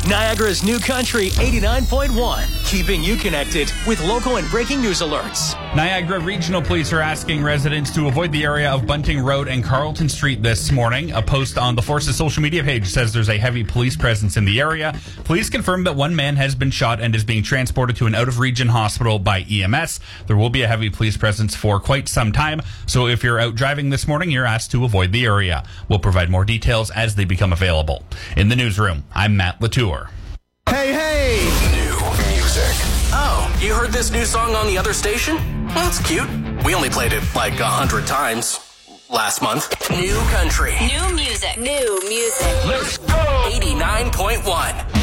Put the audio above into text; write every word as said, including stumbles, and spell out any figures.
Niagara's New Country eighty-nine point one, keeping you connected with local and breaking news alerts. Niagara Regional Police are asking residents to avoid the area of Bunting Road and Carlton Street this morning. A post on the Force's social media page says there's a heavy police presence in the area. Police confirm that one man has been shot and is being transported to an out-of-region hospital by E M S. There will be a heavy police presence for quite some time, so if you're out driving this morning, you're asked to avoid the area. We'll provide more details as they become available. In the newsroom, I'm Matt Latour. Hey, hey! New music. Oh, you heard this new song on the other station? Well, it's cute. We only played it like a hundred times last month. New country. New music. New music. Let's go! eighty-nine point one.